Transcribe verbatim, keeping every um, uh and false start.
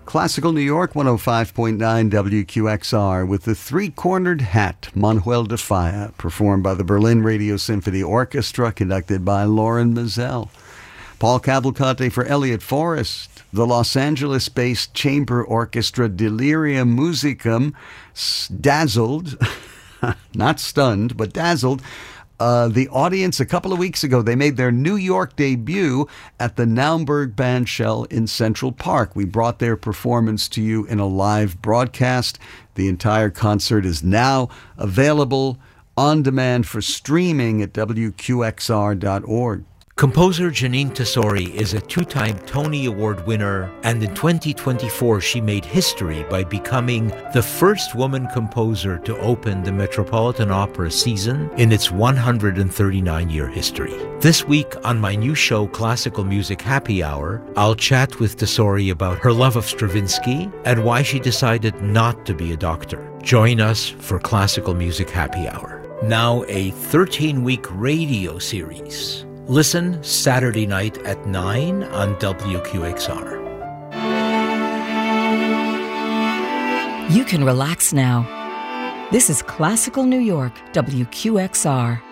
Classical New York, one oh five point nine W Q X R, with the Three-Cornered Hat, Manuel de Falla, performed by the Berlin Radio Symphony Orchestra, conducted by Lauren Mazel. Paul Cavalcante for Elliott Forrest. The Los Angeles-based chamber orchestra Delirium Musicum, dazzled, not stunned, but dazzled, Uh, the audience a couple of weeks ago. They made their New York debut at the Naumburg Bandshell in Central Park. We brought their performance to you in a live broadcast. The entire concert is now available on demand for streaming at W Q X R dot org. Composer Jeanine Tesori is a two-time Tony Award winner, and in twenty twenty-four she made history by becoming the first woman composer to open the Metropolitan Opera season in its one hundred thirty-nine year history. This week on my new show, Classical Music Happy Hour, I'll chat with Tesori about her love of Stravinsky and why she decided not to be a doctor. Join us for Classical Music Happy Hour. Now a thirteen-week radio series. Listen Saturday night at nine on W Q X R. You can relax now. This is Classical New York, W Q X R.